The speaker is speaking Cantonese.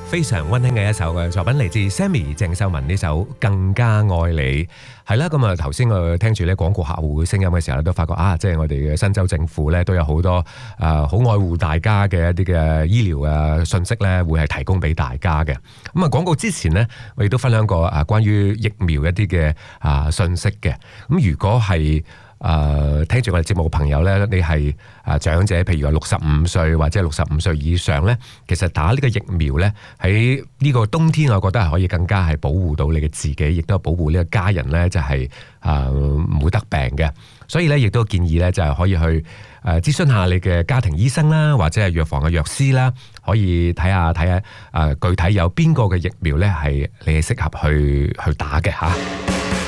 非常溫馨嘅一首嘅作品，嚟自 Sammy 鄭秀文呢首《更加愛你》。係啦，咁啊頭先我聽住咧廣告客戶嘅聲音嘅時候咧，都發覺即係我哋嘅新州政府咧都有好多好愛護大家嘅一啲嘅醫療嘅信息咧，會係提供俾大家嘅。咁啊廣告之前呢，我亦都分享過關於疫苗一啲嘅信息嘅。咁如果係聽住我哋節目嘅朋友呢，你係長者，譬如話65歲或者65歲以上呢，其實打呢個疫苗呢，喺呢個冬天，我覺得係可以更加係保護到你嘅自己，亦都係保護呢個家人呢，就係唔會得病嘅。所以呢，亦都建議呢，就係可以去諮詢下你嘅家庭醫生啦，或者係藥房嘅藥師啦，可以睇下具體有邊個嘅疫苗呢，係你係適合去打嘅嚇。